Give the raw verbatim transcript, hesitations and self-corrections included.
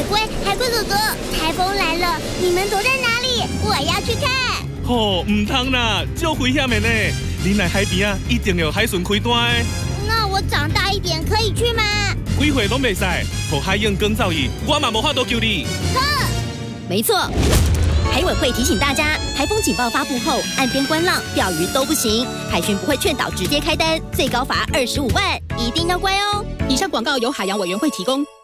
龟，海龟哥哥，台风来了，你们躲在哪里？我要去看。 吼、哦，唔通啦，就危险的呢。你来海边啊，一定有海巡开单的。 那我长大一点可以去吗？ 几岁拢袂使，和海燕更造诣，我嘛无法度救你。 呵， 没错。海委会提醒大家，台风警报发布后，岸边观浪、钓鱼都不行。海巡不会劝导直接开单，最高罚二十五万，一定要乖哦。 以上广告由海洋委员会提供。